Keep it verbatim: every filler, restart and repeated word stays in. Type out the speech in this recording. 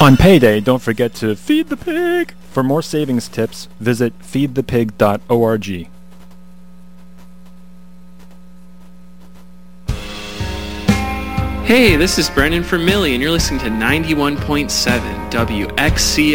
On payday, don't forget to feed the pig. For more savings tips, visit feed the pig dot org. Hey, this is Brendan from Millie, and you're listening to ninety-one point seven W X C